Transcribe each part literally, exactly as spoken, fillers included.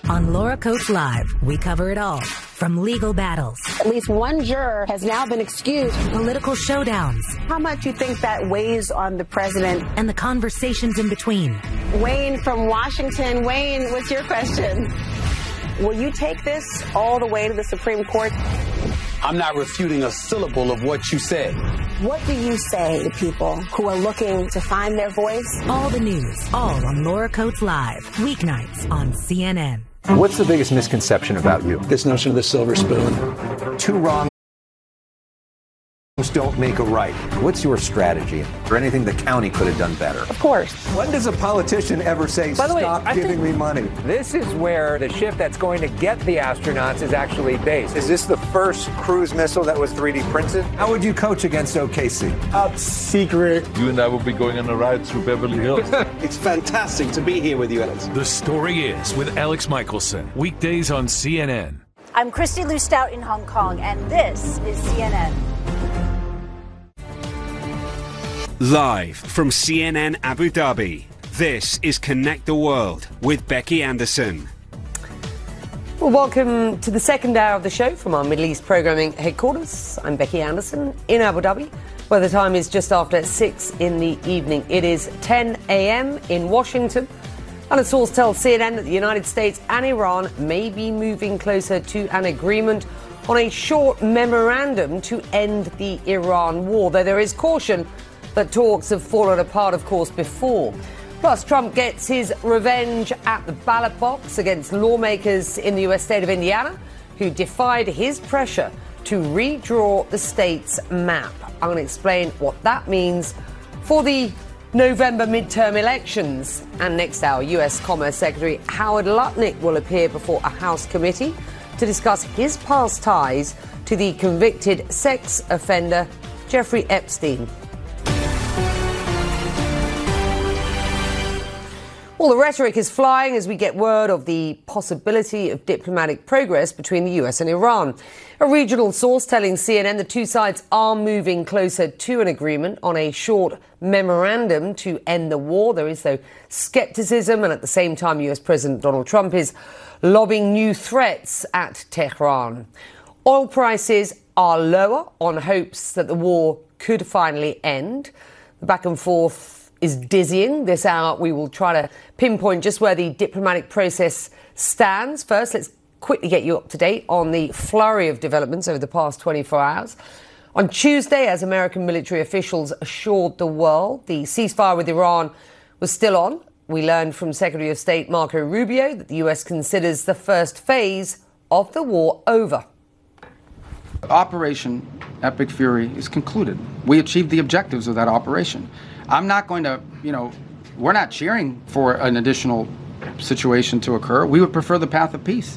On Laura Coates Live, we cover it all. From legal battles. At least one juror has now been excused. Political showdowns. How much do you think that weighs on the president? And the conversations in between. Wayne from Washington. Wayne, what's your question? Will you take this all the way to the Supreme Court? I'm not refuting a syllable of what you said. What do you say to people who are looking to find their voice? All the news, all on Laura Coates Live. Weeknights on C N N. What's the biggest misconception about you? This notion of the silver spoon. Two wrongs don't make a right. What's your strategy? Or anything the county could have done better? Of course. When does a politician ever say, By the way, stop I giving me money? This is where the ship that's going to get the astronauts is actually based. Is this the first cruise missile that was three D printed? How would you coach against O K C? Top secret. You and I will be going on a ride through Beverly Hills. It's fantastic to be here with you, Alex. The Story Is with Alex Michelson. Weekdays on C N N. I'm Christy Lou Stout in Hong Kong, and this is C N N. Live from C N N Abu Dhabi, this is Connect the World with Becky Anderson. Well, welcome to the second hour of the show from our Middle East programming headquarters. I'm Becky Anderson in Abu Dhabi, where the time is just after six in the evening. It is ten a.m. in Washington, and a source tells C N N that the United States and Iran may be moving closer to an agreement on a short memorandum to end the Iran war, though there is caution that talks have fallen apart, of course, before. Plus, Trump gets his revenge at the ballot box against lawmakers in the U S state of Indiana who defied his pressure to redraw the state's map. I'm going to explain what that means for the November midterm elections. And next hour, U S Commerce Secretary Howard Lutnick will appear before a House committee to discuss his past ties to the convicted sex offender Jeffrey Epstein. Well, the rhetoric is flying as we get word of the possibility of diplomatic progress between the U S and Iran. A regional source telling C N N the two sides are moving closer to an agreement on a short memorandum to end the war. There is, though, skepticism, and at the same time, U S President Donald Trump is lobbing new threats at Tehran. Oil prices are lower on hopes that the war could finally end. The back and forth is dizzying. This hour, we will try to pinpoint just where the diplomatic process stands. First, let's quickly get you up to date on the flurry of developments over the past twenty-four hours. On Tuesday, as American military officials assured the world the ceasefire with Iran was still on, we learned from Secretary of State Marco Rubio that the U S considers the first phase of the war over. Operation Epic Fury is concluded. We achieved the objectives of that operation. I'm not going to, you know, we're not cheering for an additional situation to occur. We would prefer the path of peace.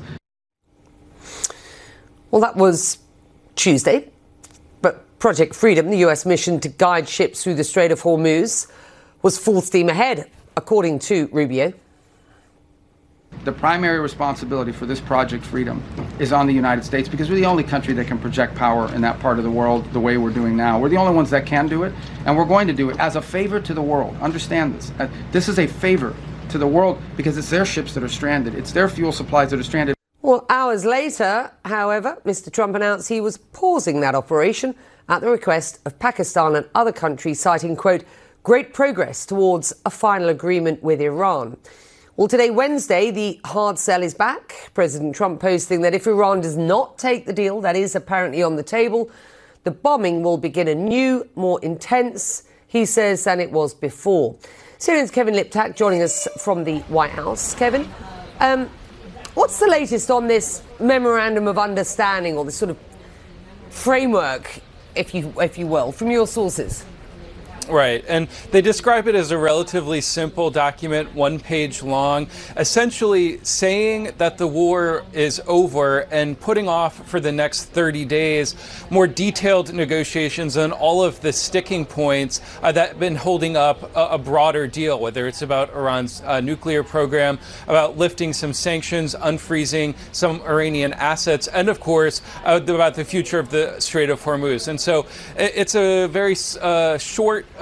Well, that was Tuesday. But Project Freedom, the U S mission to guide ships through the Strait of Hormuz, was full steam ahead, according to Rubio. The primary responsibility for this Project Freedom is on the United States because we're the only country that can project power in that part of the world the way we're doing now. We're the only ones that can do it, and we're going to do it as a favor to the world. Understand this. Uh, this is a favor to the world because it's their ships that are stranded. It's their fuel supplies that are stranded. Well, hours later, however, Mister Trump announced he was pausing that operation at the request of Pakistan and other countries, citing, quote, great progress towards a final agreement with Iran. Well, today, Wednesday, the hard sell is back. President Trump posting that if Iran does not take the deal that is apparently on the table, the bombing will begin anew, more intense, he says, than it was before. C N N's Kevin Liptak joining us from the White House. Kevin, um, what's the latest on this memorandum of understanding, or this sort of framework, if you if you will, from your sources? Right, and they describe it as a relatively simple document, one page long, essentially saying that the war is over and putting off for the next thirty days more detailed negotiations on all of the sticking points uh, that have been holding up a, a broader deal, whether it's about Iran's uh, nuclear program, about lifting some sanctions, unfreezing some Iranian assets, and of course, uh, about the future of the Strait of Hormuz. And so it's a very uh, short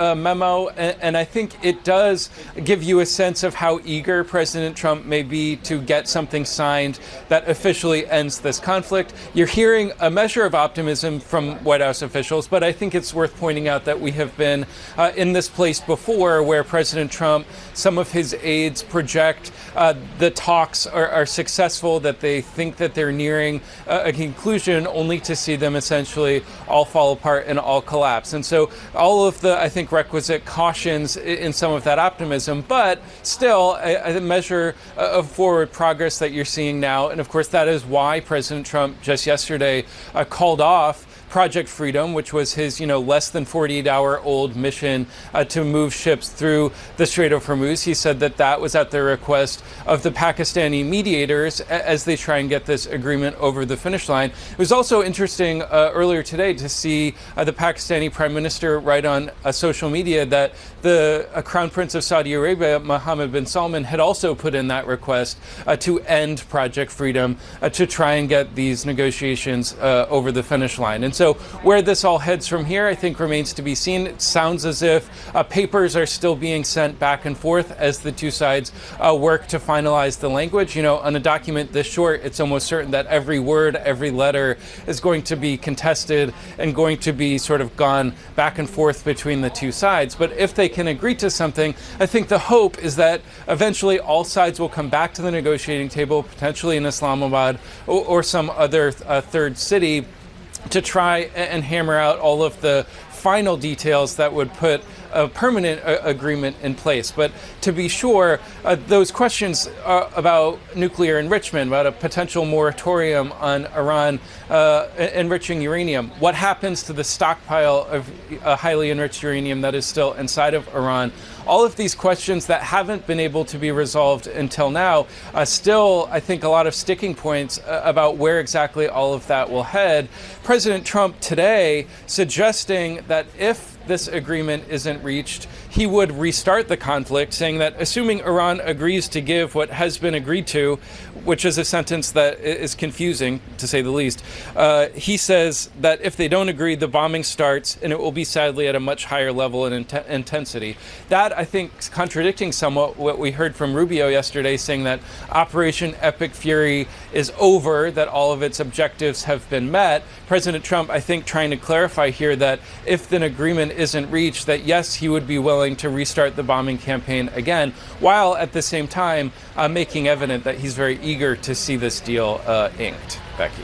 uh, memo, and, and I think it does give you a sense of how eager President Trump may be to get something signed that officially ends this conflict. You're hearing a measure of optimism from White House officials, but I think it's worth pointing out that we have been uh, in this place before where President Trump, some of his aides project uh, the talks are, are successful, that they think that they're nearing a, a conclusion, only to see them essentially all fall apart and all collapse. And so all of the, I think, requisite cautions in some of that optimism, but still a, a measure of forward progress that you're seeing now. And of course, that is why President Trump just yesterday uh, called off Project Freedom, which was his, you know, less than forty-eight hour old mission uh, to move ships through the Strait of Hormuz. He said that that was at the request of the Pakistani mediators as they try and get this agreement over the finish line. It was also interesting uh, earlier today to see uh, the Pakistani Prime Minister write on uh, social media that the uh, Crown Prince of Saudi Arabia, Mohammed bin Salman, had also put in that request uh, to end Project Freedom uh, to try and get these negotiations uh, over the finish line. And so So where this all heads from here, I think, remains to be seen. It sounds as if uh, papers are still being sent back and forth as the two sides uh, work to finalize the language. You know, on a document this short, it's almost certain that every word, every letter is going to be contested and going to be sort of gone back and forth between the two sides. But if they can agree to something, I think the hope is that eventually all sides will come back to the negotiating table, potentially in Islamabad or, or some other uh, third city, to try and hammer out all of the final details that would put a permanent uh, agreement in place. But to be sure, uh, those questions uh, about nuclear enrichment, about a potential moratorium on Iran uh, enriching uranium, what happens to the stockpile of uh, highly enriched uranium that is still inside of Iran, all of these questions that haven't been able to be resolved until now, uh, still, I think, a lot of sticking points uh, about where exactly all of that will head. President Trump today suggesting that if this agreement isn't reached, he would restart the conflict, saying that assuming Iran agrees to give what has been agreed to, which is a sentence that is confusing, to say the least, uh, he says that if they don't agree, the bombing starts, and it will be sadly at a much higher level and int- intensity. That, I think, is contradicting somewhat what we heard from Rubio yesterday, saying that Operation Epic Fury is over, that all of its objectives have been met. President Trump, I think, trying to clarify here that if an agreement isn't reached, that yes, he would be willing to restart the bombing campaign again, while at the same time uh, making evident that he's very eager to see this deal uh, inked. Becky.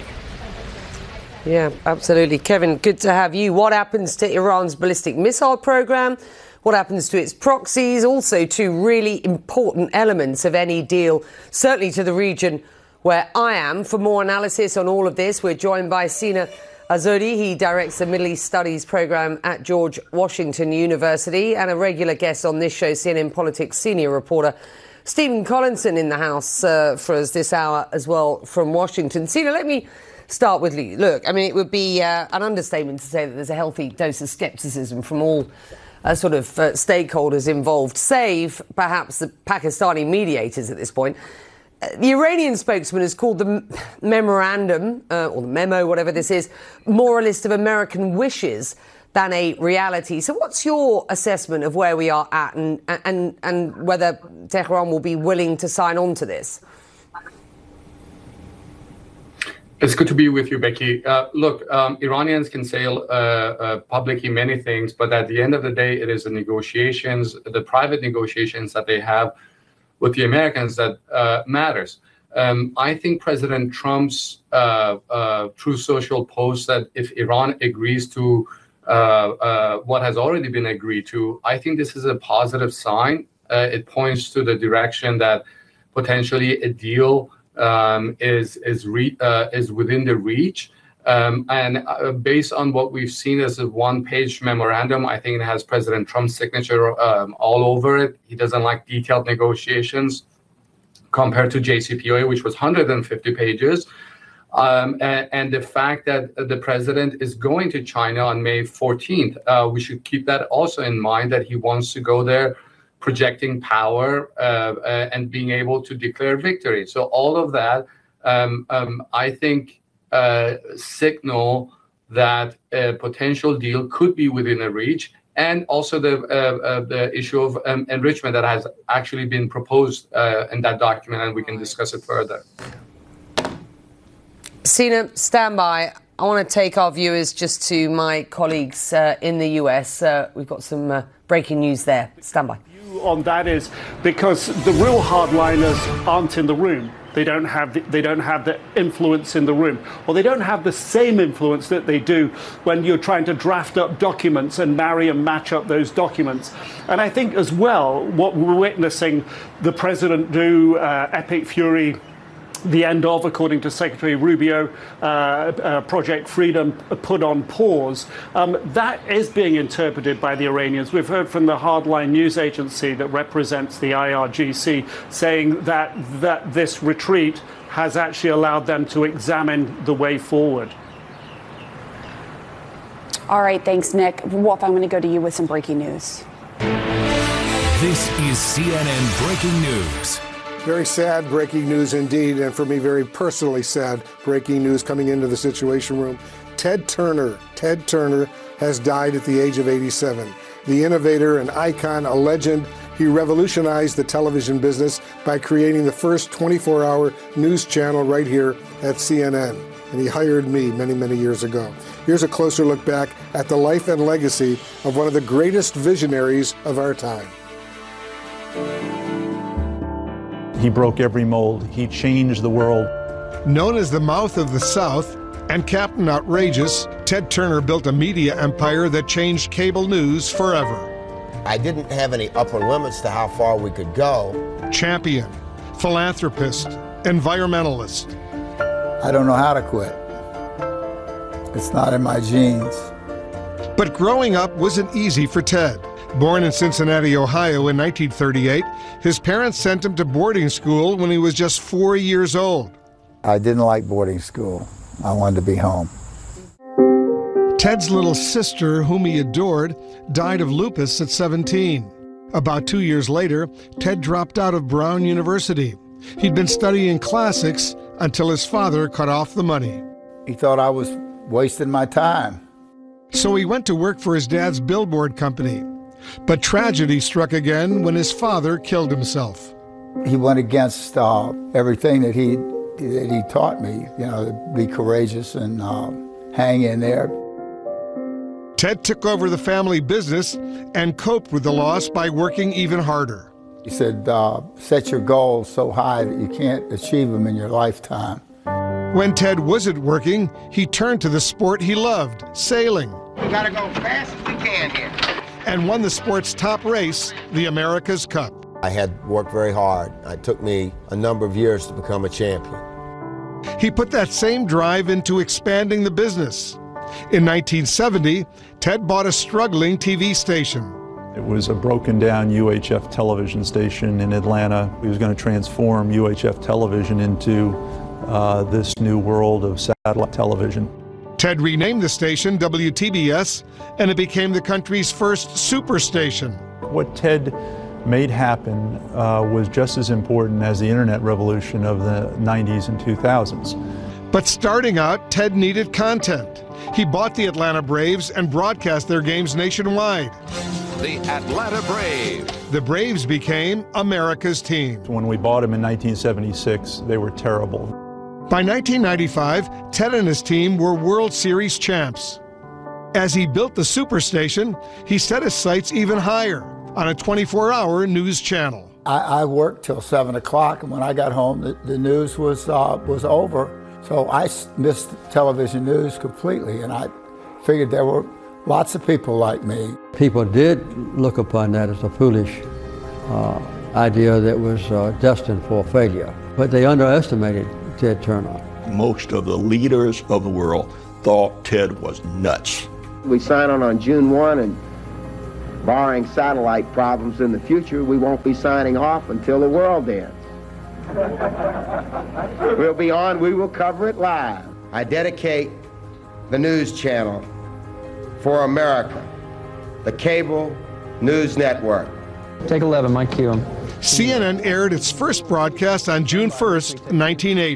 Yeah, absolutely. Kevin, good to have you. What happens to Iran's ballistic missile program? What happens to its proxies? Also, two really important elements of any deal, certainly to the region where I am. For more analysis on all of this, we're joined by Sina Azzoudi. He directs the Middle East Studies program at George Washington University, and a regular guest on this show, C N N Politics senior reporter Stephen Collinson in the house uh, for us this hour as well from Washington. Sina, let me start with you. Look, I mean, it would be uh, an understatement to say that there's a healthy dose of scepticism from all uh, sort of uh, stakeholders involved, save perhaps the Pakistani mediators at this point. The Iranian spokesman has called the memorandum, uh, or the memo, whatever this is, more a list of American wishes than a reality. So what's your assessment of where we are at, and, and, and whether Tehran will be willing to sign on to this? It's good to be with you, Becky. Uh, look, um, Iranians can say uh, uh, publicly many things, but at the end of the day, it is the negotiations, the private negotiations that they have with the Americans that uh, matters. Um, I think President Trump's uh, uh, Truth Social post that if Iran agrees to uh, uh, what has already been agreed to, I think this is a positive sign. Uh, it points to the direction that potentially a deal um, is is re- uh, is within the reach. Um, and uh, based on what we've seen as a one-page memorandum, I think it has President Trump's signature um, all over it. He doesn't like detailed negotiations compared to J C P O A, which was one hundred fifty pages. Um, and, and the fact that the president is going to China on May fourteenth, uh, we should keep that also in mind, that he wants to go there projecting power uh, uh, and being able to declare victory. So all of that, um, um, I think, Uh, signal that a potential deal could be within a reach. and also the uh, uh, the issue of um, enrichment that has actually been proposed uh, in that document, and we can discuss it further. Sina, stand by. I want to take our viewers just to my colleagues uh, in the U S. Uh, we've got some uh, breaking news there. Stand by. On that is because the real hardliners aren't in the room. They don't have the, they don't have the influence in the room, or they don't have the same influence that they do when you're trying to draft up documents and marry and match up those documents. And I think as well, what we're witnessing the president do, uh, Epic Fury, the end of, according to Secretary Rubio, uh, uh, Project Freedom put on pause. Um, that is being interpreted by the Iranians. We've heard from the Hardline news agency that represents the I R G C saying that, that this retreat has actually allowed them to examine the way forward. All right, thanks, Nick. Wolf, I'm going to go to you with some breaking news. This is C N N Breaking News. Very sad breaking news indeed, and for me, very personally sad breaking news coming into the Situation Room. Ted Turner, Ted Turner has died at the age of eighty-seven. The innovator, an icon, a legend. He revolutionized the television business by creating the first twenty-four hour news channel right here at C N N. And he hired me many, many years ago. Here's a closer look back at the life and legacy of one of the greatest visionaries of our time. He broke every mold. He changed the world. Known as the Mouth of the South and Captain Outrageous, Ted Turner built a media empire that changed cable news forever. I didn't have any upper limits to how far we could go. Champion, philanthropist, environmentalist. I don't know how to quit. It's not in my genes. But growing up wasn't easy for Ted. Born in Cincinnati, Ohio in nineteen thirty-eight, his parents sent him to boarding school when he was just four years old. I didn't like boarding school. I wanted to be home. Ted's little sister, whom he adored, died of lupus at seventeen. About two years later, Ted dropped out of Brown University. He'd been studying classics until his father cut off the money. He thought I was wasting my time. So he went to work for his dad's billboard company. But tragedy struck again when his father killed himself. He went against uh, everything that he that he taught me, you know, to be courageous and uh, hang in there. Ted took over the family business and coped with the loss by working even harder. He said, uh, set your goals so high that you can't achieve them in your lifetime. When Ted wasn't working, he turned to the sport he loved, sailing. We gotta go fast as we can here. And won the sport's top race, the America's Cup. I had worked very hard. It took me a number of years to become a champion. He put that same drive into expanding the business. In nineteen seventy, Ted bought a struggling T V station. It was a broken down U H F television station in Atlanta. He was going to transform U H F television into uh, this new world of satellite television. Ted renamed the station W T B S, and it became the country's first superstation. What Ted made happen uh, was just as important as the internet revolution of the nineties and two thousands. But starting out, Ted needed content. He bought the Atlanta Braves and broadcast their games nationwide. The Atlanta Braves. The Braves became America's team. When we bought them in nineteen seventy-six, they were terrible. By nineteen ninety-five, Ted and his team were World Series champs. As he built the superstation, he set his sights even higher on a twenty-four hour news channel. I, I worked till seven o'clock, and when I got home, the, the news was uh, was over. So I missed television news completely, and I figured there were lots of people like me. People did look upon that as a foolish uh, idea that was uh, destined for failure, but they underestimated Ted Turner. Most of the leaders of the world thought Ted was nuts. We sign on on June first, and barring satellite problems in the future, we won't be signing off until the world ends. We'll be on, we will cover it live. I dedicate the news channel for America, the cable news network. Take eleven, Mike Q. C N N aired its first broadcast on June first, nineteen eighty.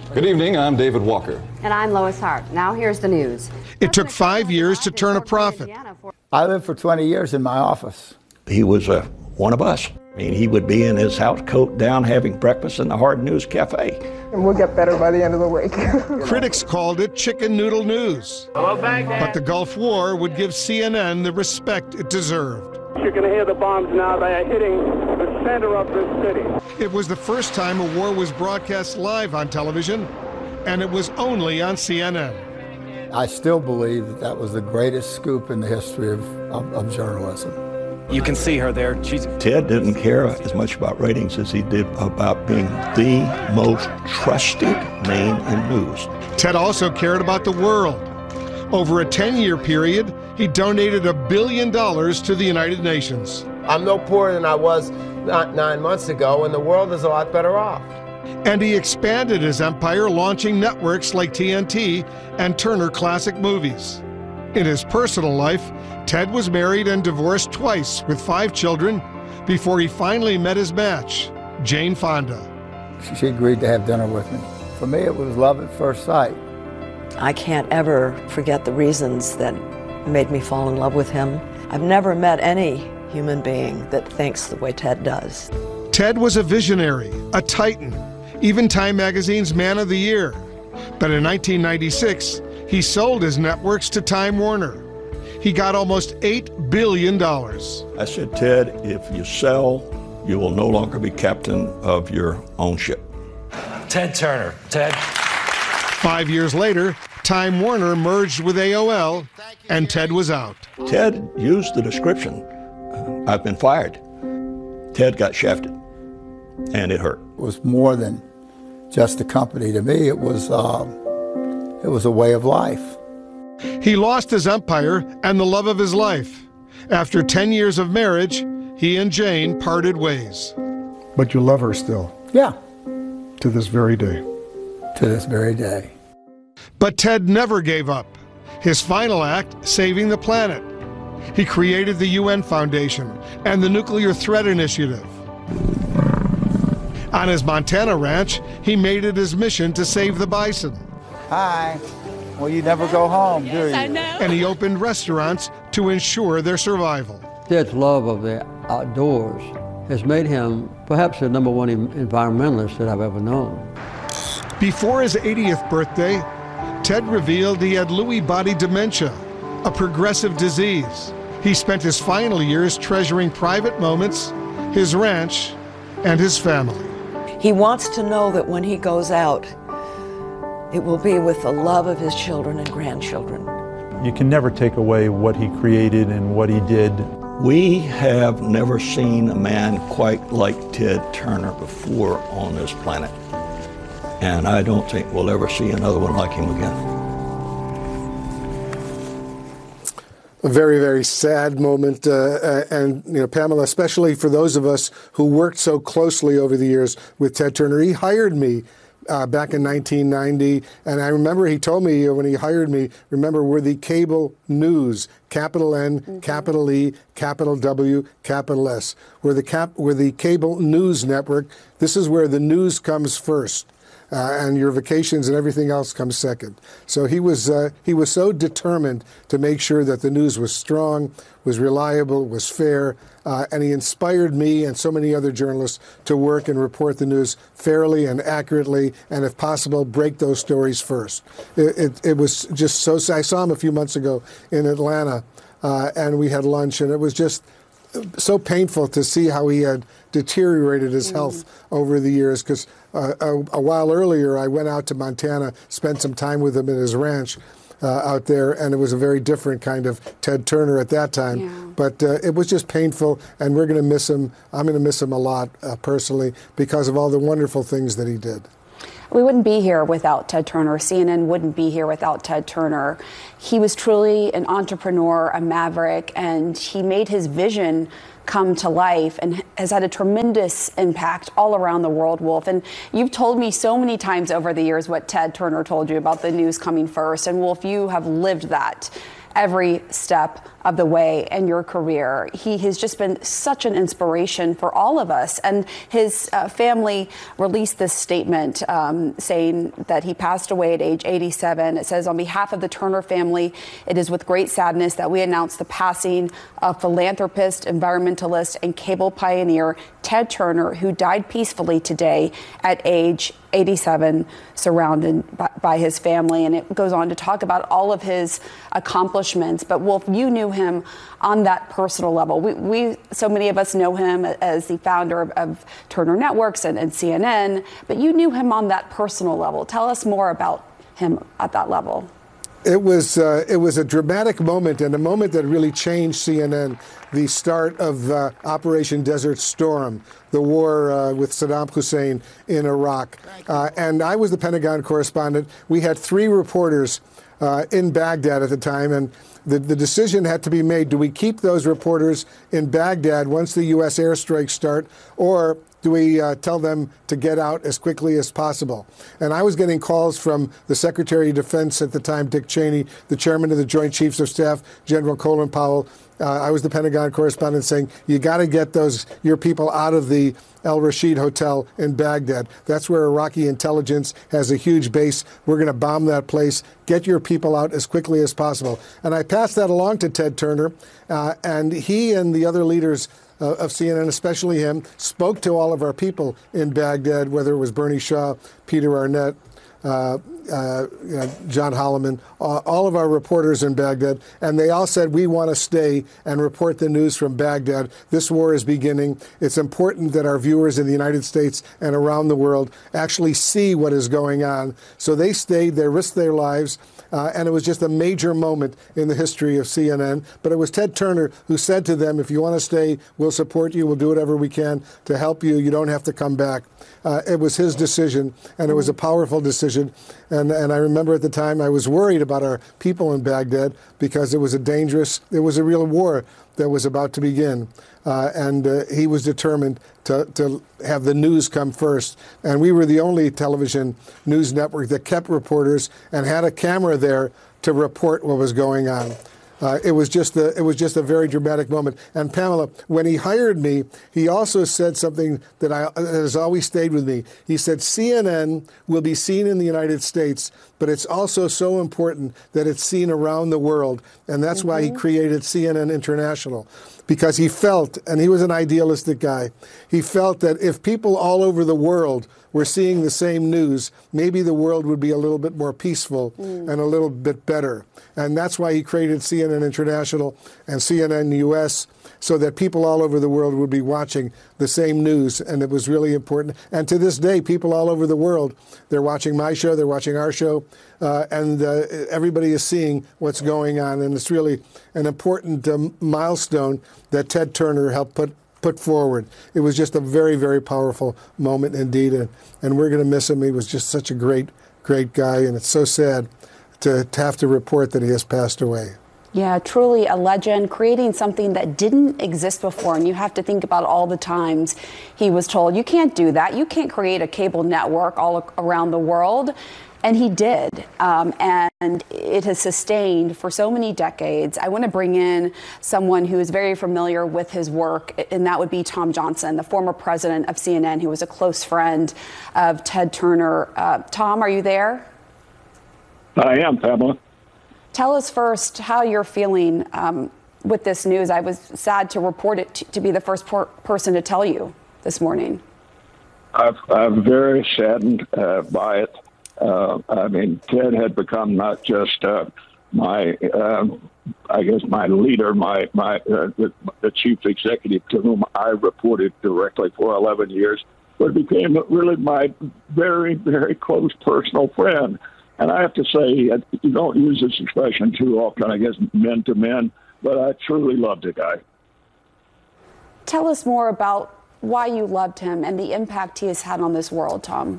Good evening, I'm David Walker. And I'm Lois Hart. Now here's the news. It took five years to turn a profit. I lived for twenty years in my office. He was uh, one of us. I mean, he would be in his house coat down having breakfast in the Hard News Cafe. And we'll get better by the end of the week. Critics called it chicken noodle news. Hello, Baghdad. But the Gulf War would give C N N the respect it deserved. You can hear the bombs now. They are hitting the center of this city. It was the first time a war was broadcast live on television, and it was only on C N N. I still believe that that was the greatest scoop in the history of, of, of journalism. You can see her there. She's... Ted didn't care as much about ratings as he did about being the most trusted name in news. Ted also cared about the world. Over a ten-year period, he donated a billion dollars to the United Nations. I'm no poorer than I was not nine months ago, and the world is a lot better off. And he expanded his empire, launching networks like T N T and Turner Classic Movies. In his personal life, Ted was married and divorced twice with five children before he finally met his match, Jane Fonda. She agreed to have dinner with me. For me, it was love at first sight. I can't ever forget the reasons that made me fall in love with him. I've never met any human being that thinks the way Ted does. Ted was a visionary, a titan, even Time Magazine's Man of the Year. But in nineteen ninety-six, he sold his networks to Time Warner. He got almost eight billion dollars. I said, Ted, if you sell, you will no longer be captain of your own ship. Ted Turner. Ted. Five years later, Time Warner merged with A O L, and Ted was out. Ted used the description, I've been fired. Ted got shafted, and it hurt. It was more than just a company to me. It was, uh, it was a way of life. He lost his empire and the love of his life. After ten years of marriage, he and Jane parted ways. But you love her still? Yeah. To this very day? To this very day. But Ted never gave up. His final act, saving the planet. He created the U N Foundation and the Nuclear Threat Initiative. On his Montana ranch, he made it his mission to save the bison. Hi. Well, you never go home, do you? Yes, I know. And he opened restaurants to ensure their survival. Ted's love of the outdoors has made him perhaps the number one environmentalist that I've ever known. Before his eightieth birthday, Ted revealed he had Lewy body dementia, a progressive disease. He spent his final years treasuring private moments, his ranch, and his family. He wants to know that when he goes out, it will be with the love of his children and grandchildren. You can never take away what he created and what he did. We have never seen a man quite like Ted Turner before on this planet. And I don't think we'll ever see another one like him again. A very, very sad moment. Uh, and, you know, Pamela, especially for those of us who worked so closely over the years with Ted Turner, he hired me Uh, back in nineteen ninety, and I remember he told me when he hired me, remember, we're the cable news, capital N, mm-hmm. capital E, capital W, capital S. We're the, cap, we're the cable news network. This is where the news comes first, uh, and your vacations and everything else comes second. So he was, uh, he was so determined to make sure that the news was strong, was reliable, was fair, Uh, and he inspired me and so many other journalists to work and report the news fairly and accurately, and if possible, break those stories first. It, it, it was just so, I saw him a few months ago in Atlanta, uh, and we had lunch, and it was just so painful to see how he had deteriorated his health mm. over the years, because uh, a, a while earlier, I went out to Montana, spent some time with him at his ranch, Uh, out there, and it was a very different kind of Ted Turner at that time. Yeah. But uh, it was just painful, and we're going to miss him. I'm going to miss him a lot uh, personally because of all the wonderful things that he did. We wouldn't be here without Ted Turner. C N N wouldn't be here without Ted Turner. He was truly an entrepreneur, a maverick, and he made his vision come to life and has had a tremendous impact all around the world, Wolf. And you've told me so many times over the years what Ted Turner told you about the news coming first. And Wolf, you have lived that every step of the way in your career. He has just been such an inspiration for all of us. And his uh, family released this statement um, saying that he passed away at age eighty-seven. It says, on behalf of the Turner family, it is with great sadness that we announce the passing of philanthropist, environmentalist, and cable pioneer Ted Turner, who died peacefully today at age eighty-seven, surrounded by, by his family. And it goes on to talk about all of his accomplishments. But Wolf, you knew him on that personal level. We, we so many of us know him as the founder of, of Turner Networks and, and C N N, but you knew him on that personal level. Tell us more about him at that level. It was uh, it was a dramatic moment, and a moment that really changed C N N. The start of uh, Operation Desert Storm, the war uh, with Saddam Hussein in Iraq. Uh, and I was the Pentagon correspondent. We had three reporters uh, in Baghdad at the time, and the, the decision had to be made. Do we keep those reporters in Baghdad once the U S airstrikes start, or do we uh, tell them to get out as quickly as possible? And I was getting calls from the Secretary of Defense at the time, Dick Cheney, the chairman of the Joint Chiefs of Staff, General Colin Powell. Uh, I was the Pentagon correspondent saying, you got to get those your people out of the Al Rashid Hotel in Baghdad. That's where Iraqi intelligence has a huge base. We're going to bomb that place. Get your people out as quickly as possible. And I passed that along to Ted Turner, uh, and he and the other leaders Uh, of C N N, especially him, spoke to all of our people in Baghdad, whether it was Bernie Shaw, Peter Arnett, uh, uh, you know, John Holloman, uh, all of our reporters in Baghdad, and they all said, we want to stay and report the news from Baghdad. This war is beginning. It's important that our viewers in the United States and around the world actually see what is going on. So they stayed, they risked their lives. Uh, and it was just a major moment in the history of C N N. But it was Ted Turner who said to them, if you want to stay, we'll support you. We'll do whatever we can to help you. You don't have to come back. Uh, it was his decision, and it was a powerful decision. And, and I remember at the time I was worried about our people in Baghdad because it was a dangerous, it was a real war that was about to begin. Uh, and uh, he was determined to, to have the news come first. And we were the only television news network that kept reporters and had a camera there to report what was going on. Uh, it was just a, it was just a very dramatic moment. And Pamela, when he hired me, he also said something that, I, that has always stayed with me. He said, C N N will be seen in the United States, but it's also so important that it's seen around the world. And that's mm-hmm. why he created C N N International. Because he felt, and he was an idealistic guy, he felt that if people all over the world were seeing the same news, maybe the world would be a little bit more peaceful mm. and a little bit better. And that's why he created C N N International and C N N U S, so that people all over the world would be watching the same news, and it was really important. And to this day, people all over the world, they're watching my show, they're watching our show, uh, and uh, everybody is seeing what's going on, and it's really an important um, milestone that Ted Turner helped put put forward. It was just a very, very powerful moment indeed, and, and we're going to miss him. He was just such a great, great guy, and it's so sad to, to have to report that he has passed away. Yeah, truly a legend, creating something that didn't exist before. And you have to think about all the times he was told, you can't do that. You can't create a cable network all around the world. And he did. Um, and it has sustained for so many decades. I want to bring in someone who is very familiar with his work, and that would be Tom Johnson, the former president of C N N, who was a close friend of Ted Turner. Uh, Tom, are you there? I am, Pamela. Tell us first how you're feeling um, with this news. I was sad to report it to, to be the first per- person to tell you this morning. I've, I'm very saddened uh, by it. Uh, I mean, Ted had become not just uh, my, uh, I guess, my leader, my my uh, the, the chief executive to whom I reported directly for eleven years, but became really my very, very close personal friend. And I have to say, you don't use this expression too often, I guess, men to men, but I truly loved the guy. Tell us more about why you loved him and the impact he has had on this world, Tom.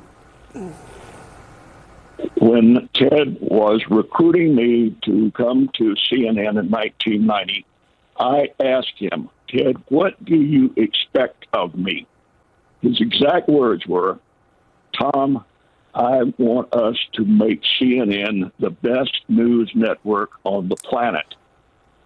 When Ted was recruiting me to come to C N N in nineteen ninety, I asked him, Ted, what do you expect of me? His exact words were, Tom, I want us to make C N N the best news network on the planet.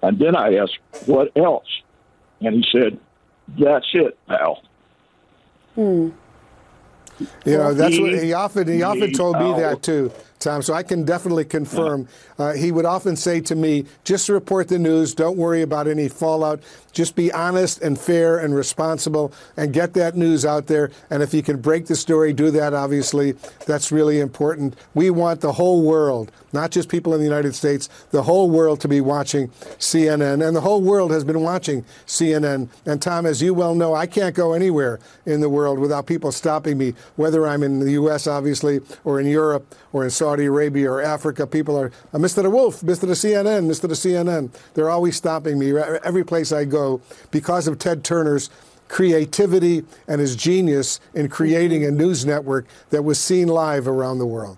And then I asked, what else? And he said, that's it, pal. Hmm. You know, that's He- what he often he often he- told me oh. that too, Tom. So I can definitely confirm. Uh, he would often say to me, "Just report the news. Don't worry about any fallout. Just be honest and fair and responsible, and get that news out there. And if you can break the story, do that. Obviously, that's really important. We want the whole world, not just people in the United States, the whole world to be watching C N N, and the whole world has been watching C N N. And Tom, as you well know, I can't go anywhere in the world without people stopping me, whether I'm in the U S, obviously, or in Europe, or in Saudi Arabia, or Africa. People are, uh, Mister the Wolf, Mister the C N N, Mister the C N N. They're always stopping me every place I go because of Ted Turner's creativity and his genius in creating a news network that was seen live around the world.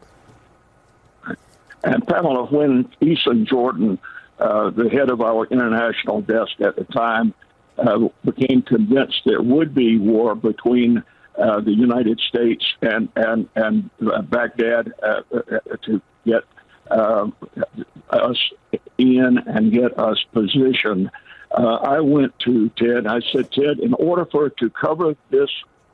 And Pamela, when Ethan Jordan, uh, the head of our international desk at the time, uh, became convinced there would be war between uh, the United States and and and uh, Baghdad uh, uh, to get uh, us in and get us positioned, uh, I went to Ted. I said, Ted, in order for it to cover this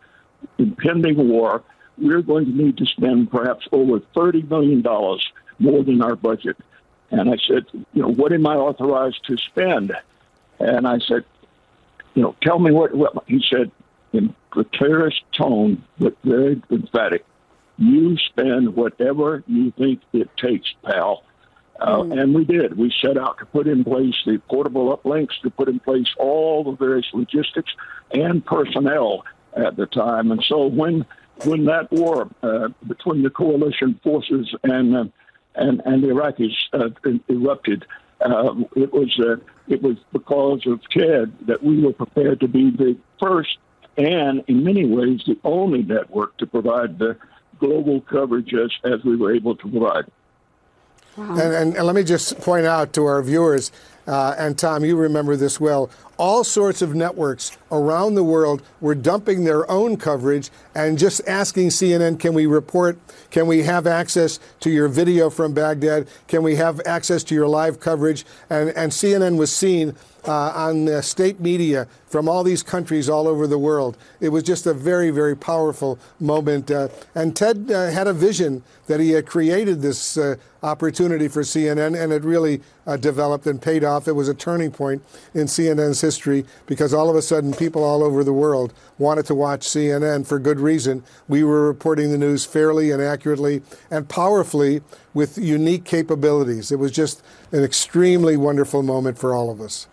impending war, we're going to need to spend perhaps over thirty million dollars more than our budget. And I said, you know, what am I authorized to spend? And I said, you know, tell me what, what he said in the clearest tone, but very emphatic. You spend whatever you think it takes, pal. Uh, mm. And we did. We set out to put in place the portable uplinks, to put in place all the various logistics and personnel at the time. And so when when that war uh, between the coalition forces and uh, and and the Iraqis uh, erupted, uh, it was uh, it was because of Ted that we were prepared to be the first and, in many ways, the only network to provide the global coverage as, as we were able to provide. Wow. And, and, and let me just point out to our viewers, uh, and Tom, you remember this well, all sorts of networks around the world were dumping their own coverage and just asking C N N, can we report, can we have access to your video from Baghdad, can we have access to your live coverage? And, and C N N was seen uh, on the state media from all these countries all over the world. It was just a very, very powerful moment. Uh, and Ted uh, had a vision that he had created this uh, opportunity for C N N, and it really uh, developed and paid off. It was a turning point in C N N's history because all of a sudden people all over the world wanted to watch C N N for good reason. We were reporting the news fairly and accurately and powerfully with unique capabilities. It was just an extremely wonderful moment for all of us.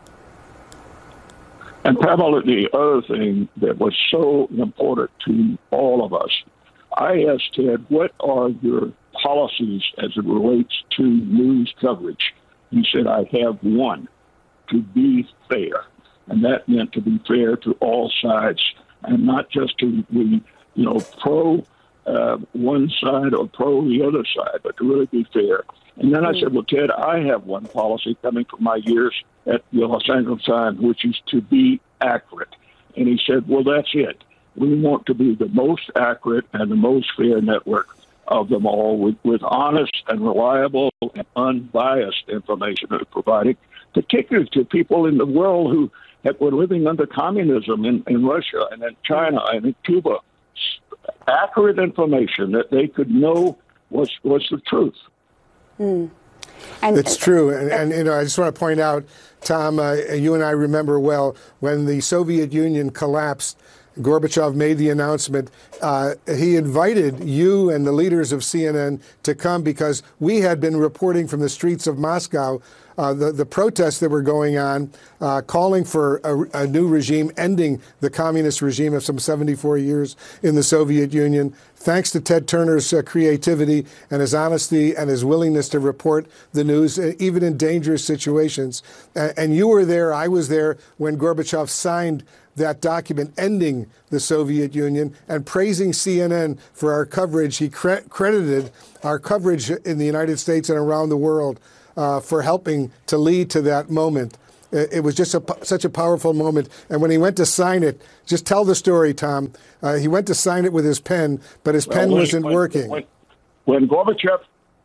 And Pamela, the other thing that was so important to all of us, I asked Ted, what are your policies as it relates to news coverage? He said, I have one, to be fair. And that meant to be fair to all sides and not just to be, you know, pro uh, one side or pro the other side, but to really be fair. And then I said, well, Ted, I have one policy coming from my years at the Los Angeles Times, which is to be accurate. And he said, well, that's it. We want to be the most accurate and the most fair network of them all with, with honest and reliable and unbiased information that we're providing, particularly to people in the world who have, were living under communism in, in Russia and in China and in Cuba. Accurate information that they could know was, was the truth. Mm. And, it's true. And, and, you know, I just want to point out, Tom, uh, you and I remember well when the Soviet Union collapsed, Gorbachev made the announcement. Uh, he invited you and the leaders of C N N to come because we had been reporting from the streets of Moscow uh, the, the protests that were going on, uh, calling for a, a new regime, ending the communist regime of some seventy-four years in the Soviet Union. Thanks to Ted Turner's uh, creativity and his honesty and his willingness to report the news, uh, even in dangerous situations. Uh, and you were there, I was there, when Gorbachev signed that document ending the Soviet Union and praising C N N for our coverage. He cre- credited our coverage in the United States and around the world uh, for helping to lead to that moment. It, it was just a, such a powerful moment. And when he went to sign it, just tell the story, Tom. Uh, he went to sign it with his pen, but his Well, pen when- wasn't when- working. When, when Gorbachev,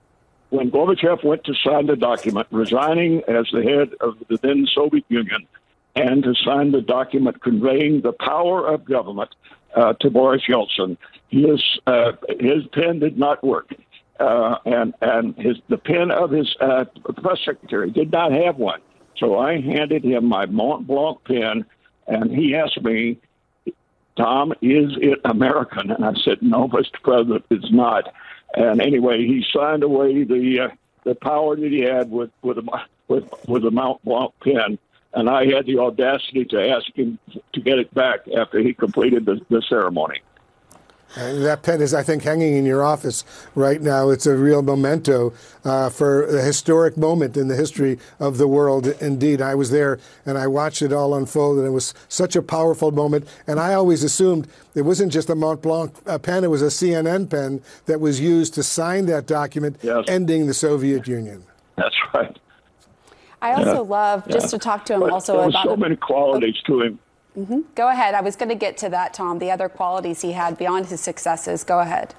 when Gorbachev went to sign the document, resigning as the head of the then Soviet Union, and to sign the document conveying the power of government uh, to Boris Yeltsin, his uh, his pen did not work, uh, and and his the pen of his uh, press secretary did not have one. So I handed him my Mont Blanc pen, and he asked me, "Tom, is it American?" And I said, "No, Mister President, it's not." And anyway, he signed away the uh, the power that he had with with a with with a Mont Blanc pen, and I had the audacity to ask him to get it back after he completed the, the ceremony. And that pen is, I think, hanging in your office right now. It's a real memento uh, for a historic moment in the history of the world. Indeed, I was there and I watched it all unfold, and it was such a powerful moment. And I always assumed it wasn't just a Mont Blanc uh, pen, it was a C N N pen that was used to sign that document, yes, ending the Soviet Union. That's right. I also yeah. love, just yeah. to talk to him but also there about... There were so many qualities to him. Mm-hmm. Go ahead. I was going to get to that, Tom, the other qualities he had beyond his successes. Go ahead.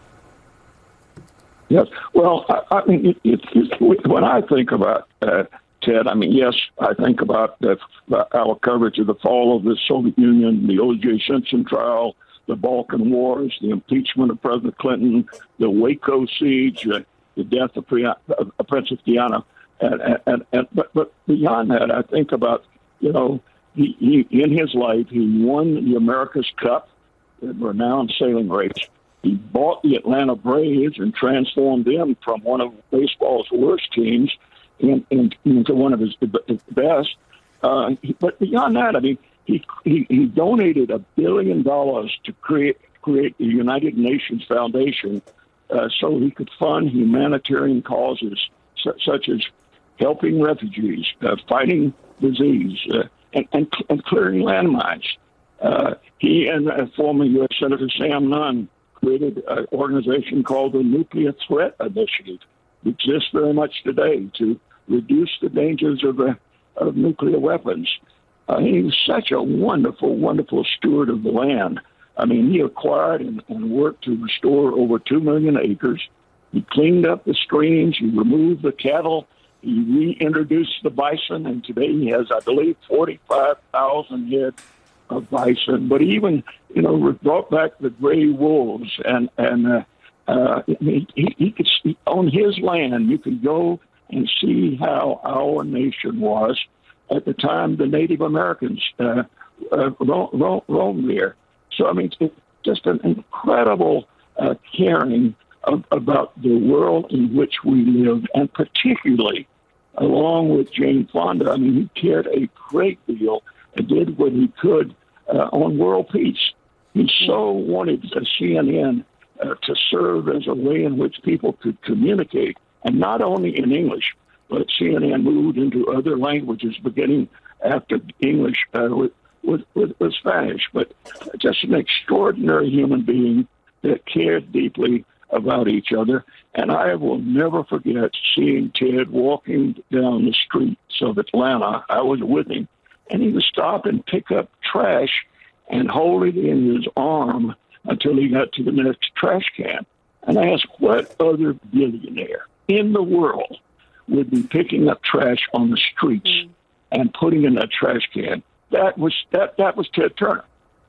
Yes. Well, I, I mean, it, it, it, when I think about uh, Ted, I mean, yes, I think about the, our coverage of the fall of the Soviet Union, the O J Simpson trial, the Balkan Wars, the impeachment of President Clinton, the Waco siege, uh, the death of, Pri- of Princess Diana. And, and, and, but, but beyond that, I think about, you know, He, he, in his life, he won the America's Cup, the renowned sailing race. He bought the Atlanta Braves and transformed them from one of baseball's worst teams in, in, into one of his best. Uh, but beyond that, I mean, he, he, he donated a billion dollars to create create the United Nations Foundation uh, so he could fund humanitarian causes su- such as helping refugees, uh, fighting disease, uh, And, and, and clearing landmines. Uh, he and uh, former U S Senator Sam Nunn created an organization called the Nuclear Threat Initiative. It exists very much today to reduce the dangers of, uh, of nuclear weapons. Uh, he was such a wonderful, wonderful steward of the land. I mean, he acquired and, and worked to restore over two million acres. He cleaned up the streams. He removed the cattle. He reintroduced the bison, and today he has, I believe, forty-five thousand head of bison. But he even, you know, brought back the gray wolves, and and uh, uh, he, he could see, on his land. You could go and see how our nation was at the time the Native Americans uh, uh, ro- ro- roamed there. So I mean, it's just an incredible uh, caring of, about the world in which we live, and particularly, along with Jane Fonda, I mean, he cared a great deal and did what he could uh, on world peace. He so wanted uh, C N N uh, to serve as a way in which people could communicate, and not only in English, but C N N moved into other languages beginning after English uh, with, with, with, with Spanish. But just an extraordinary human being that cared deeply about each other. And I will never forget seeing Ted walking down the streets of Atlanta. I was with him, and he would stop and pick up trash and hold it in his arm until he got to the next trash can. And I asked, what other billionaire in the world would be picking up trash on the streets mm. and putting in that trash can? That was that that was Ted Turner.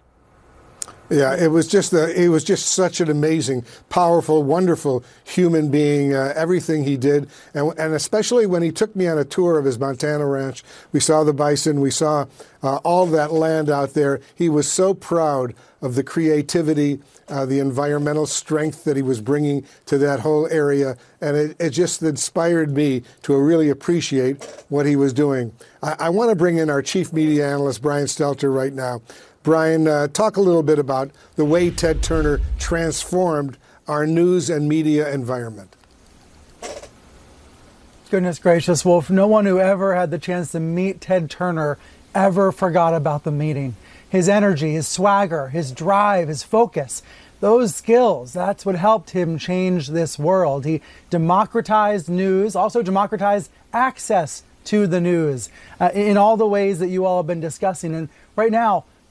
Yeah, it was just a, he was just such an amazing, powerful, wonderful human being. Uh, everything he did, and, and especially when he took me on a tour of his Montana ranch, we saw the bison, we saw uh, all that land out there. He was so proud of the creativity, uh, the environmental strength that he was bringing to that whole area, and it, it just inspired me to really appreciate what he was doing. I, I want to bring in our chief media analyst, Brian Stelter, right now. Brian, uh, talk a little bit about the way Ted Turner transformed our news and media environment. Goodness gracious, Wolf. No one who ever had the chance to meet Ted Turner ever forgot about the meeting. His energy, his swagger, his drive, his focus, those skills, that's what helped him change this world. He democratized news, also democratized access to the news uh, in all the ways that you all have been discussing. And right now,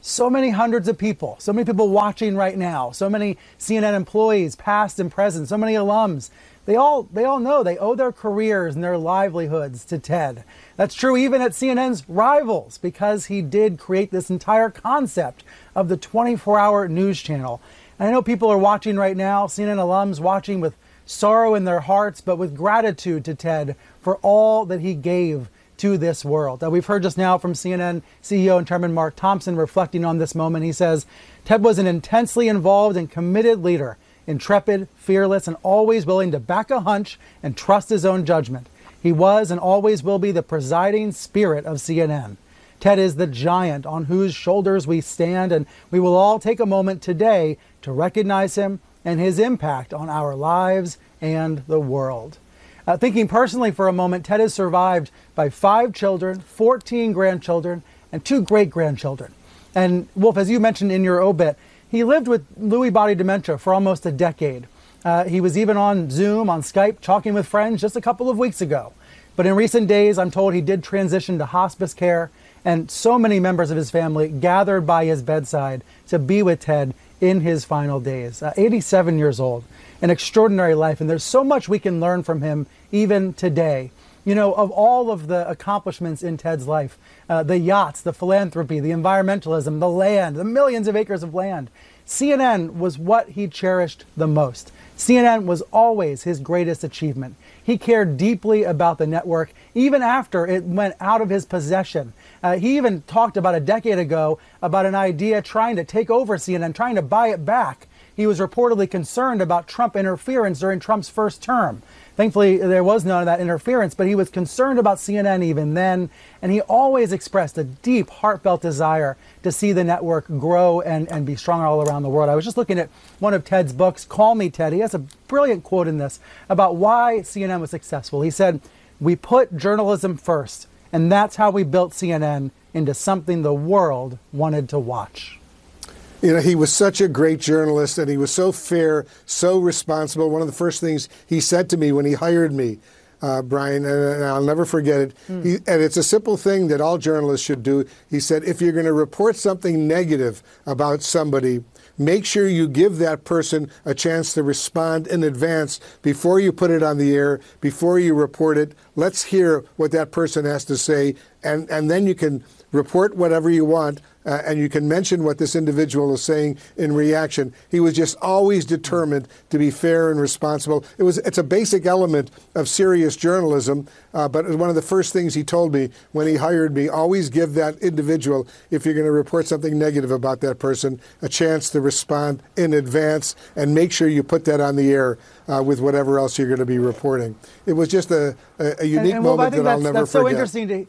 so many hundreds of people, so many people watching right now, so many C N N employees, past and present, so many alums. They all, they all know they owe their careers and their livelihoods to Ted. That's true even at C N N's rivals, because he did create this entire concept of the twenty-four hour news channel. And I know people are watching right now, C N N alums watching with sorrow in their hearts, but with gratitude to Ted for all that he gave to this world. Now, we've heard just now from C N N C E O and Chairman Mark Thompson reflecting on this moment. He says, Ted was an intensely involved and committed leader, intrepid, fearless, and always willing to back a hunch and trust his own judgment. He was and always will be the presiding spirit of C N N. Ted is the giant on whose shoulders we stand, and we will all take a moment today to recognize him and his impact on our lives and the world. Uh, thinking personally for a moment, Ted is survived by five children, fourteen grandchildren, and two great-grandchildren. And Wolf, as you mentioned in your obit, he lived with Lewy body dementia for almost a decade. Uh, he was even on Zoom, on Skype, talking with friends just a couple of weeks ago. But in recent days, I'm told he did transition to hospice care, and so many members of his family gathered by his bedside to be with Ted in his final days. Uh, eighty-seven years old, an extraordinary life, and there's so much we can learn from him even today. You know, of all of the accomplishments in Ted's life, uh, the yachts, the philanthropy, the environmentalism, the land, the millions of acres of land, C N N was what he cherished the most. C N N was always his greatest achievement. He cared deeply about the network, even after it went out of his possession. Uh, he even talked about a decade ago about an idea trying to take over C N N, trying to buy it back. He was reportedly concerned about Trump interference during Trump's first term. Thankfully, there was none of that interference, but he was concerned about C N N even then, and he always expressed a deep, heartfelt desire to see the network grow and, and be stronger all around the world. I was just looking at one of Ted's books, Call Me Ted. He has a brilliant quote in this about why C N N was successful. He said, "We put journalism first, and that's how we built C N N into something the world wanted to watch." You know, he was such a great journalist, and he was so fair, so responsible. One of the first things he said to me when he hired me, uh, Brian, and I'll never forget it, mm. he, and it's a simple thing that all journalists should do. He said, if you're going to report something negative about somebody, make sure you give that person a chance to respond in advance before you put it on the air, before you report it. Let's hear what that person has to say, and, and then you can report whatever you want. Uh, and you can mention what this individual is saying in reaction. He was just always determined to be fair and responsible. It was, it's a basic element of serious journalism, uh, but it was one of the first things he told me when he hired me. Always give that individual, if you're going to report something negative about that person, a chance to respond in advance, and make sure you put that on the air uh, with whatever else you're going to be reporting. It was just a, a, a unique and, and, well, moment that I'll never that's forget. So interesting to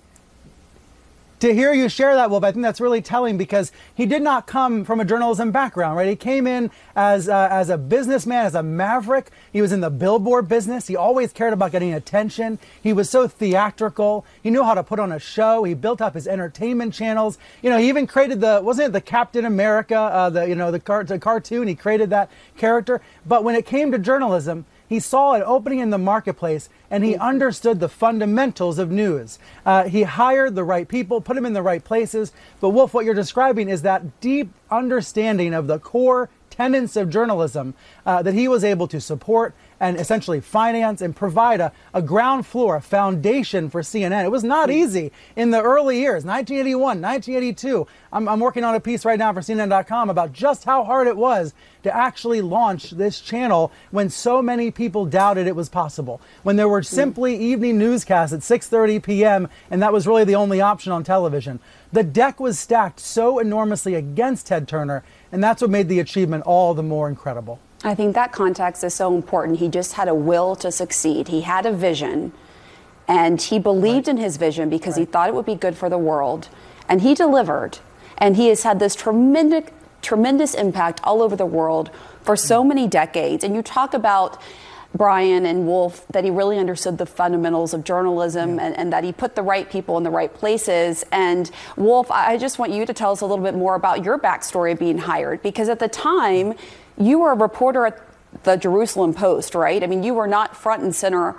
To hear you share that, Wolf, I think that's really telling, because he did not come from a journalism background, right? He came in as uh, as a businessman, as a maverick. He was in the billboard business. He always cared about getting attention. He was so theatrical. He knew how to put on a show. He built up his entertainment channels. You know, he even created the, wasn't it the Captain America, uh, the you know the, car- the cartoon? He created that character. But when it came to journalism, he saw an opening in the marketplace, and he understood the fundamentals of news. Uh, he hired the right people, put them in the right places. But Wolf, what you're describing is that deep understanding of the core tenets of journalism uh, that he was able to support and essentially finance and provide a, a ground floor, a foundation for C N N. It was not easy in the early years, nineteen eighty-one, nineteen eighty-two. I'm, I'm working on a piece right now for C N N dot com about just how hard it was to actually launch this channel when so many people doubted it was possible. When there were simply evening newscasts at six thirty p.m. and that was really the only option on television. The deck was stacked so enormously against Ted Turner, and that's what made the achievement all the more incredible. I think that context is so important. He just had a will to succeed. He had a vision, and he believed right. in his vision because right. he thought it would be good for the world, and he delivered. And he has had this tremendous, tremendous impact all over the world for so many decades. And you talk about Brian and Wolf, that he really understood the fundamentals of journalism, yeah. and, and that he put the right people in the right places. And Wolf, I just want you to tell us a little bit more about your backstory of being hired, because at the time, you were a reporter at the Jerusalem Post, right? I mean, you were not front and center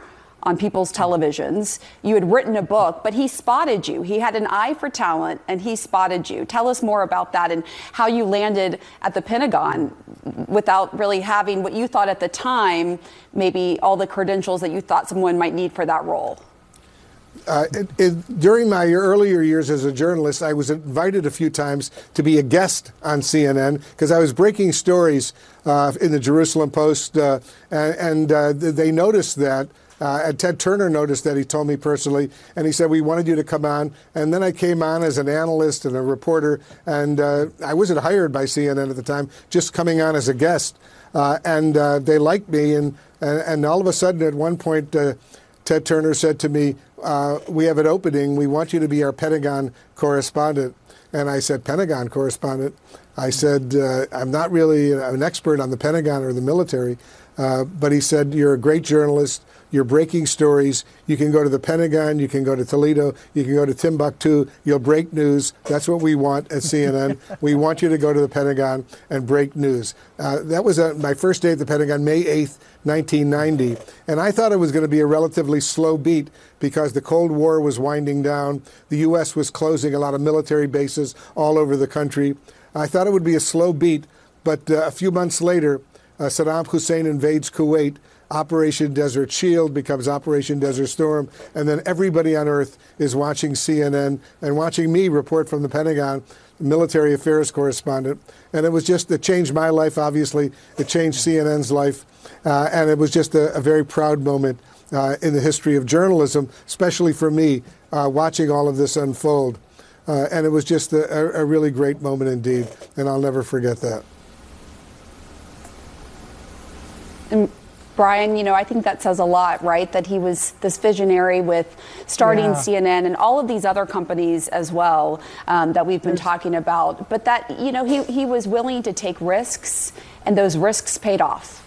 on people's televisions. You had written a book, but he spotted you. He had an eye for talent, and he spotted you. Tell us more about that and how you landed at the Pentagon without really having what you thought at the time, maybe all the credentials that you thought someone might need for that role. Uh, it, it, during my earlier years as a journalist, I was invited a few times to be a guest on C N N because I was breaking stories uh, in the Jerusalem Post, uh, and, and uh, they noticed that. Uh, and Ted Turner noticed that. He told me personally, and he said, we wanted you to come on. And then I came on as an analyst and a reporter, and uh, I wasn't hired by C N N at the time, just coming on as a guest. Uh, and uh, they liked me, and, and, and all of a sudden at one point, uh, Ted Turner said to me, uh, we have an opening. We want you to be our Pentagon correspondent. And I said, Pentagon correspondent? I said, uh, I'm not really an expert on the Pentagon or the military. Uh, but he said, you're a great journalist. You're breaking stories. You can go to the Pentagon. You can go to Toledo. You can go to Timbuktu. You'll break news. That's what we want at C N N. We want you to go to the Pentagon and break news. Uh, that was uh, my first day at the Pentagon, May eighth, nineteen ninety. And I thought it was going to be a relatively slow beat because the Cold War was winding down. The U S was closing a lot of military bases all over the country. I thought it would be a slow beat. But uh, a few months later, uh, Saddam Hussein invades Kuwait. Operation Desert Shield becomes Operation Desert Storm, and then everybody on Earth is watching C N N and watching me report from the Pentagon, military affairs correspondent. And it was just, it changed my life, obviously. It changed C N N's life. Uh, and it was just a, a very proud moment uh, in the history of journalism, especially for me, uh, watching all of this unfold. Uh, and it was just a, a really great moment indeed, and I'll never forget that. And Brian, you know, I think that says a lot, right? That he was this visionary with starting Yeah. C N N and all of these other companies as well um, that we've been talking about. But that, you know, he, he was willing to take risks, and those risks paid off.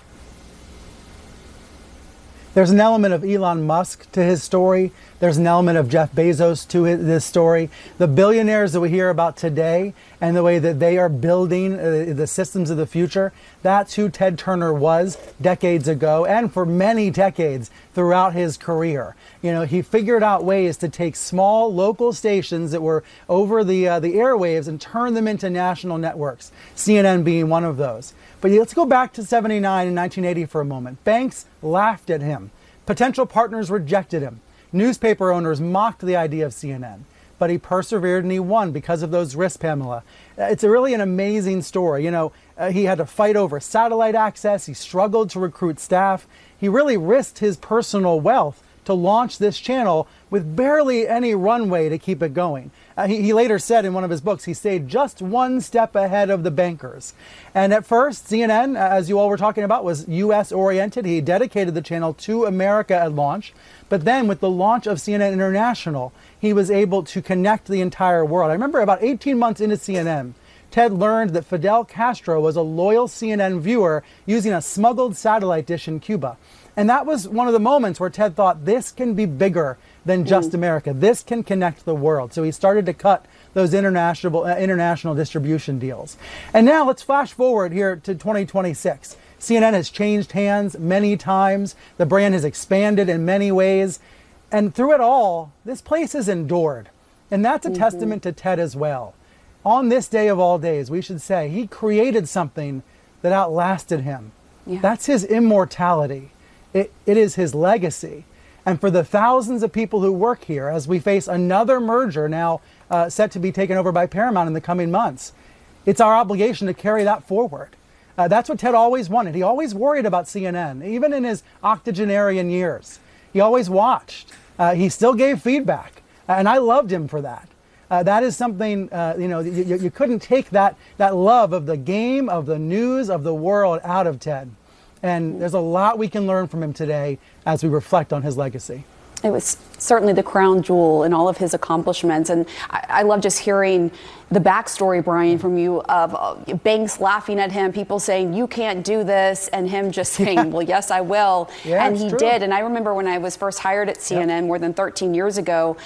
There's an element of Elon Musk to his story. There's an element of Jeff Bezos to his, this story. The billionaires that we hear about today and the way that they are building uh, the systems of the future, that's who Ted Turner was decades ago and for many decades throughout his career. You know, he figured out ways to take small local stations that were over the, uh, the airwaves and turn them into national networks, C N N being one of those. But let's go back to seventy-nine and nineteen eighty for a moment. Banks laughed at him. Potential partners rejected him. Newspaper owners mocked the idea of C N N. But he persevered and he won because of those risks, Pamela. It's a really an amazing story. You know, uh, he had to fight over satellite access. He struggled to recruit staff. He really risked his personal wealth to launch this channel with barely any runway to keep it going. Uh, he, he later said in one of his books, he stayed just one step ahead of the bankers. And at first, C N N, as you all were talking about, was U S oriented. He dedicated the channel to America at launch. But then with the launch of C N N International, he was able to connect the entire world. I remember about eighteen months into C N N, Ted learned that Fidel Castro was a loyal C N N viewer using a smuggled satellite dish in Cuba. And that was one of the moments where Ted thought, this can be bigger than just America. This can connect the world. So he started to cut those international, uh, international distribution deals. And now let's flash forward here to twenty twenty-six. C N N has changed hands many times. The brand has expanded in many ways. And through it all, this place has endured. And that's a mm-hmm. testament to Ted as well. On this day of all days, we should say he created something that outlasted him. Yeah. That's his immortality. It, it is his legacy. And for the thousands of people who work here, as we face another merger now uh, set to be taken over by Paramount in the coming months, it's our obligation to carry that forward. Uh, that's what Ted always wanted. He always worried about C N N, even in his octogenarian years. He always watched. Uh, he still gave feedback, and I loved him for that. Uh, that is something, uh, you know, you, you couldn't take that, that love of the game, of the news, of the world out of Ted. And there's a lot we can learn from him today as we reflect on his legacy. It was certainly the crown jewel in all of his accomplishments. And I, I love just hearing the backstory, Brian, from you of uh, banks laughing at him, people saying, you can't do this, and him just saying, yeah. well, yes, I will. Yeah, and he true. did. And I remember when I was first hired at C N N yep. more than thirteen years ago,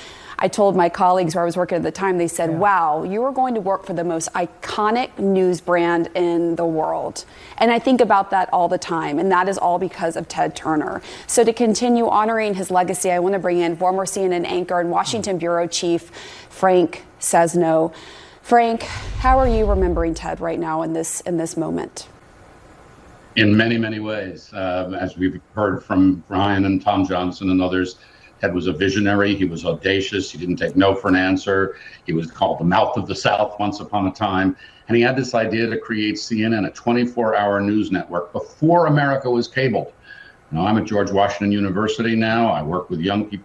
I told my colleagues where I was working at the time, they said, wow, you are going to work for the most iconic news brand in the world. And I think about that all the time, and that is all because of Ted Turner. So to continue honoring his legacy, I want to bring in former C N N anchor and Washington bureau chief, Frank Sesno. Frank, how are you remembering Ted right now in this in this moment? In many, many ways. Uh, as we've heard from Brian and Tom Johnson and others, Ted was a visionary. He was audacious. He didn't take no for an answer. He was called the mouth of the South once upon a time. And he had this idea to create C N N, a twenty-four hour news network, before America was cabled. You know, I'm at George Washington University now. I work with young people